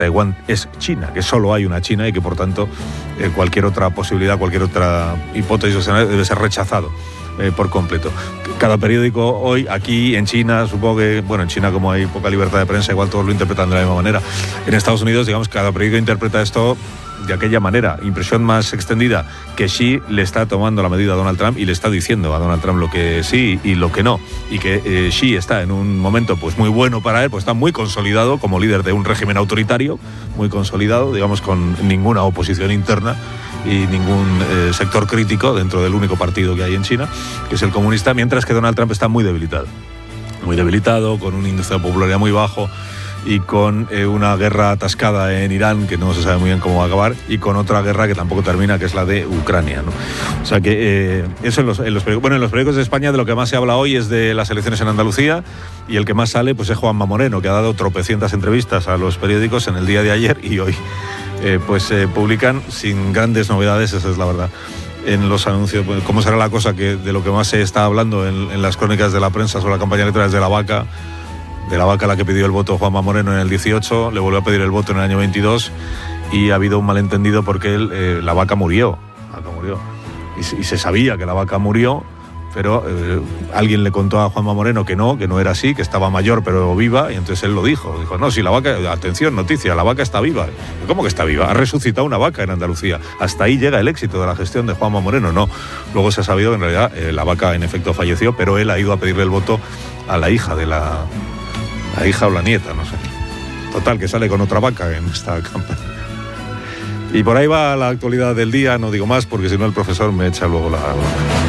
Taiwán es China, que solo hay una China y que por tanto cualquier otra posibilidad, cualquier otra hipótesis debe ser rechazado por completo. Cada periódico hoy, aquí en China, supongo que, bueno, en China como hay poca libertad de prensa, igual todos lo interpretan de la misma manera. En Estados Unidos, digamos, cada periódico interpreta esto de aquella manera. Impresión más extendida, que Xi le está tomando la medida a Donald Trump y le está diciendo a Donald Trump lo que sí y lo que no, y que Xi está en un momento pues muy bueno para él, pues está muy consolidado como líder de un régimen autoritario, muy consolidado, digamos, con ninguna oposición interna y ningún sector crítico dentro del único partido que hay en China, que es el comunista, mientras que Donald Trump está muy debilitado, con un índice de popularidad muy bajo, y con una guerra atascada en Irán que no se sabe muy bien cómo va a acabar, y con otra guerra que tampoco termina, que es la de Ucrania, ¿no? O sea que eso en los periódicos. Bueno, en los periódicos de España de lo que más se habla hoy es de las elecciones en Andalucía, y el que más sale pues es Juanma Moreno, que ha dado tropecientas entrevistas a los periódicos en el día de ayer y hoy publican sin grandes novedades, esa es la verdad, en los anuncios. Pues, cómo será la cosa, que de lo que más se está hablando en las crónicas de la prensa sobre la campaña electoral es de la vaca a la que pidió el voto Juanma Moreno en el 18, le volvió a pedir el voto en el año 22 y ha habido un malentendido porque la vaca murió. Y se sabía que la vaca murió, pero alguien le contó a Juanma Moreno que no era así, que estaba mayor pero viva, y entonces él lo dijo, no, si la vaca, atención, noticia, la vaca está viva. ¿Cómo que está viva? Ha resucitado una vaca en Andalucía. Hasta ahí llega el éxito de la gestión de Juanma Moreno. No, luego se ha sabido que en realidad la vaca en efecto falleció, pero él ha ido a pedirle el voto a la hija la hija o la nieta, no sé. Total, que sale con otra vaca en esta campaña. Y por ahí va la actualidad del día, no digo más porque si no el profesor me echa luego la...